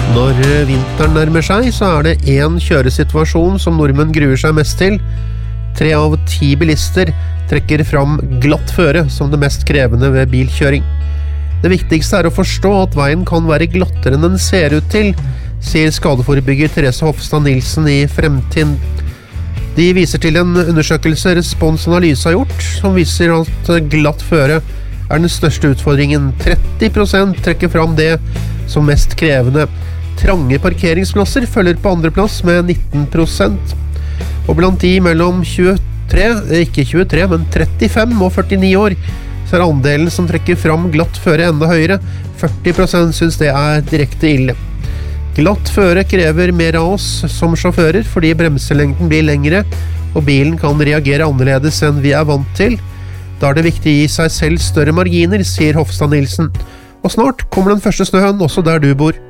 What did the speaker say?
Når vinteren nærmer seg, så det en kjøresituasjon som nordmenn gruer seg mest til. 3 av 10 bilister trekker fram glatt føre som det mest krevende ved bilkjøring. Det viktigste å forstå at veien kan være glattere enn den ser ut til, sier skadeforebygger Therese Hofstad Nilsen i Fremtind. De viser til en undersøkelse Respons Analyse har gjort, som viser at glatt føre den største utfordringen. 30% trekker fram det som mest krevende. Trange parkeringsplasser følger på andre plass med 19%. Og blant de mellom 35 og 49 år, så andelen som trekker fram glatt føre enda høyere. 40% synes det direkte ille. Glatt føre krever mer av oss som sjåfører, fordi bremselengden blir lengre, og bilen kan reagere annerledes enn vi vant til. Da det viktig å gi seg selv større marginer, sier Hofstad Nilsen. Og snart kommer den første snøen også der du bor.